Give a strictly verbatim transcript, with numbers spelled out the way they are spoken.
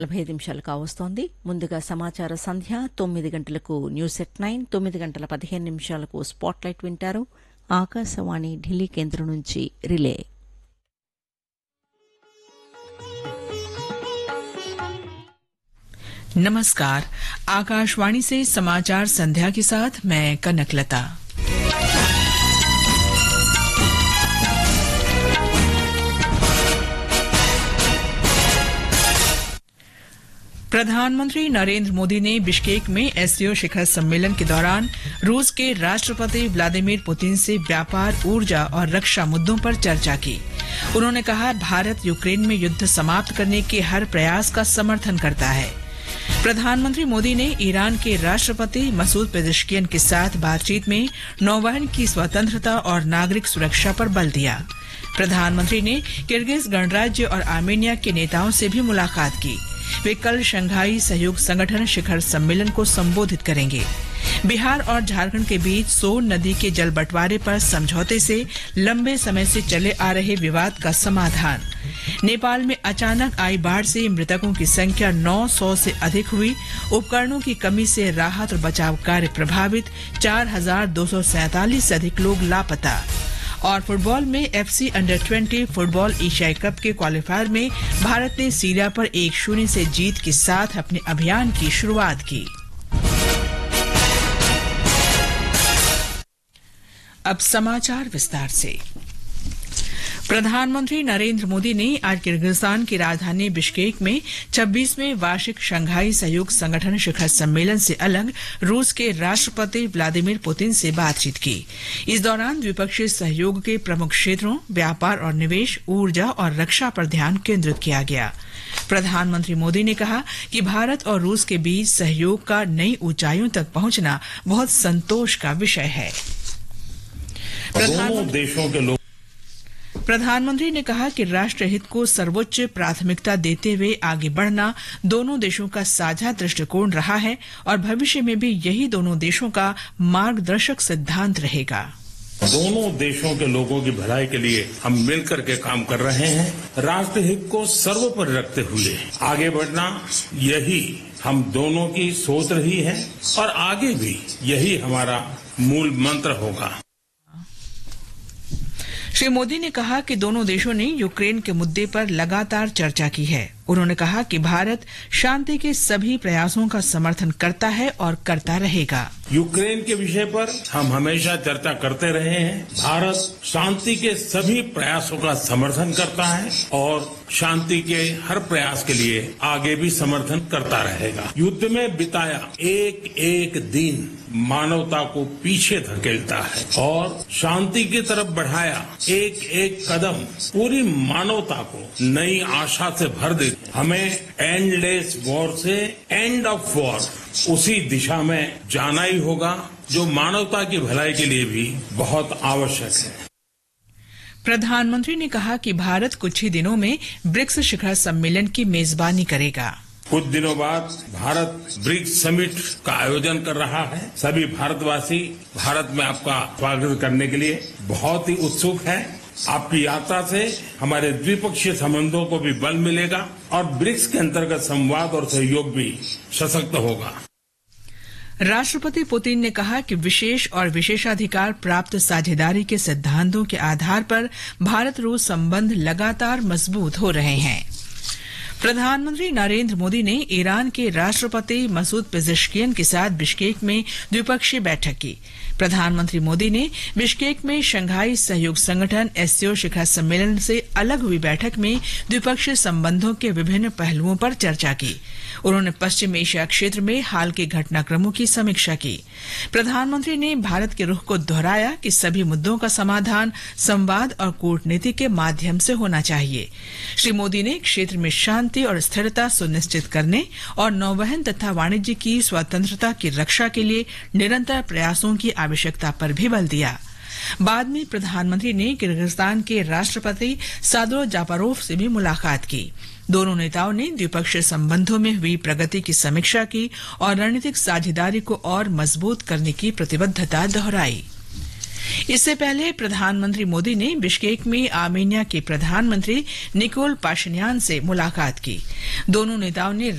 నలభై ఐదు నిమిషాలు కావస్తోంది. ముందుగా సమాచార సంధ్య తొమ్మిది గంటలకు న్యూస్ ఎట్ నైన్, తొమ్మిది గంటల పదిహేను నిమిషాలకు స్పాట్లైట్ వింటారు. ఆకాశవాణి ఢిల్లీ కేంద్రం నుంచి రిలే. नमस्कार, आकाशवाणी से समाचार संध्या के साथ मैं कनकलता। प्रधानमंत्री नरेंद्र मोदी ने बिश्केक में एससीओ शिखर सम्मेलन के दौरान रूस के राष्ट्रपति व्लादिमीर पुतिन से व्यापार, ऊर्जा और रक्षा मुद्दों पर चर्चा की। उन्होंने कहा, भारत यूक्रेन में युद्ध समाप्त करने के हर प्रयास का समर्थन करता है। प्रधानमंत्री मोदी ने ईरान के राष्ट्रपति मसूद पेजेश्कियन के साथ बातचीत में नौवहन की स्वतंत्रता और नागरिक सुरक्षा पर बल दिया। प्रधानमंत्री ने किर्गिज गणराज्य और आर्मेनिया के नेताओं से भी मुलाकात की। वे कल शंघाई सहयोग संगठन शिखर सम्मेलन को संबोधित करेंगे। बिहार और झारखंड के बीच सोन नदी के जल बंटवारे पर समझौते से लंबे समय से चले आ रहे विवाद का समाधान। नेपाल में अचानक आई बाढ़ से मृतकों की संख्या नौ सौ से अधिक हुई। उपकरणों की कमी से राहत और बचाव कार्य प्रभावित। चार हजार दो सौ सैंतालीस से अधिक लोग लापता। और फुटबॉल में एफसी अंडर ट्वेंटी फुटबॉल एशियाई कप के क्वालिफायर में भारत ने सीरिया पर एक शून्य से जीत के साथ अपने अभियान की शुरुआत की। अब समाचार विस्तार से। प्रधानमंत्री नरेंद्र मोदी ने आज किर्गिस्तान की राजधानी बिश्केक में छब्बीसवें वार्षिक शंघाई सहयोग संगठन शिखर सम्मेलन से अलग रूस के राष्ट्रपति व्लादिमीर पुतिन से बातचीत की। इस दौरान द्विपक्षीय सहयोग के प्रमुख क्षेत्रों व्यापार और निवेश, ऊर्जा और रक्षा पर ध्यान केंद्रित किया गया। प्रधानमंत्री मोदी ने कहा कि भारत और रूस के बीच सहयोग का नई ऊंचाइयों तक पहुंचना बहुत संतोष का विषय है। दोनों देशों के लोग प्रधानमंत्री ने कहा कि राष्ट्र हित को सर्वोच्च प्राथमिकता देते हुए आगे बढ़ना दोनों देशों का साझा दृष्टिकोण रहा है और भविष्य में भी यही दोनों देशों का मार्गदर्शक सिद्धांत रहेगा। दोनों देशों के लोगों की भलाई के लिए हम मिलकर के काम कर रहे हैं। राष्ट्र हित को सर्वोपरि रखते हुए आगे बढ़ना, यही हम दोनों की सोच रही है और आगे भी यही हमारा मूल मंत्र होगा। श्री मोदी ने कहा कि दोनों देशों ने यूक्रेन के मुद्दे पर लगातार चर्चा की है। उन्होंने कहा कि भारत शांति के सभी प्रयासों का समर्थन करता है और करता रहेगा। यूक्रेन के विषय पर हम हमेशा चर्चा करते रहे हैं। भारत शांति के सभी प्रयासों का समर्थन करता है और शांति के हर प्रयास के लिए आगे भी समर्थन करता रहेगा। युद्ध में बिताया एक एक दिन मानवता को पीछे धकेलता है और शांति की तरफ बढ़ाया एक एक कदम पूरी मानवता को नई आशा से भर देता। हमें एंडलेस वॉर से एंड ऑफ वॉर उसी दिशा में जाना ही होगा, जो मानवता की भलाई के लिए भी बहुत आवश्यक है। प्रधानमंत्री ने कहा कि भारत कुछ ही दिनों में ब्रिक्स शिखर सम्मेलन की मेजबानी करेगा। कुछ दिनों बाद भारत ब्रिक्स समिट का आयोजन कर रहा है। सभी भारतवासी भारत में आपका स्वागत करने के लिए बहुत ही उत्सुक है। आपकी यात्रा से हमारे द्विपक्षीय संबंधों को भी बल मिलेगा और ब्रिक्स के अंतर्गत संवाद और सहयोग भी सशक्त होगा। राष्ट्रपति पुतिन ने कहा कि विशेष और विशेषाधिकार प्राप्त साझेदारी के सिद्धांतों के आधार पर भारत रूस संबंध लगातार मजबूत हो रहे हैं। प्रधानमंत्री नरेंद्र मोदी ने ईरान के राष्ट्रपति मसूद पेजेश्कियन के साथ बिश्केक में द्विपक्षीय बैठक की। प्रधानमंत्री मोदी ने बिश्केक में शंघाई सहयोग संगठन एससीओ शिखर सम्मेलन से अलग हुई बैठक में द्विपक्षीय संबंधों के विभिन्न पहलुओं पर चर्चा की। उन्होंने पश्चिम एशिया क्षेत्र में हाल के घटनाक्रमों की समीक्षा की। प्रधानमंत्री ने भारत के रुख को दोहराया कि सभी मुद्दों का समाधान संवाद और कूटनीति के माध्यम से होना चाहिए। श्री मोदी ने क्षेत्र में शांति और स्थिरता सुनिश्चित करने और नौवहन तथा वाणिज्य की स्वतंत्रता की रक्षा के लिए निरंतर प्रयासों की आवश्यकता पर भी बल दिया। बाद में प्रधानमंत्री ने किर्गिस्तान के राष्ट्रपति सादुर जापारोव से भी मुलाकात की। दोनों नेताओं ने द्विपक्षीय संबंधों में हुई प्रगति की समीक्षा की और रणनीतिक साझेदारी को और मजबूत करने की प्रतिबद्धता दोहराई। इससे पहले प्रधानमंत्री मोदी ने बिश्केक में आर्मेनिया के प्रधानमंत्री निकोल पाशिन्यान से मुलाकात की। दोनों नेताओं ने